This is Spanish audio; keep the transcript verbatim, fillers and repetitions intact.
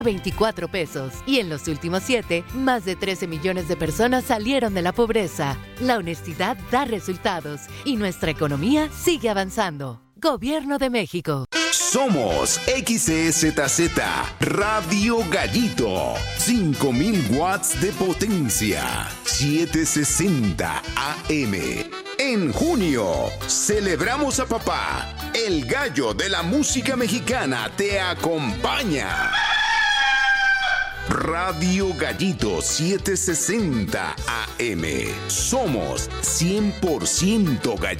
veinticuatro pesos. Y en los últimos siete, más de trece millones de personas salieron de la pobreza. La honestidad da resultados y nuestra economía sigue avanzando. Gobierno de México. Somos X E Z Z Radio Gallito. cinco mil watts de potencia. setecientos sesenta A M. En junio, celebramos a papá. El gallo de la música mexicana te acompaña. Radio Gallito setecientos sesenta A M. Somos cien por ciento gallitos.